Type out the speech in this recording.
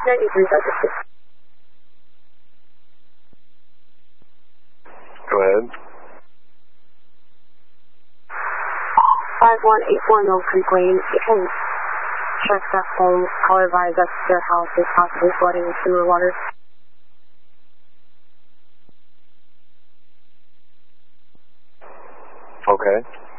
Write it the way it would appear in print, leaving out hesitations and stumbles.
93 Douglas. Go ahead. 5184 Mill Creek Lane. You can check that home. I'll advise that their house is possibly flooding with sewer water. Okay.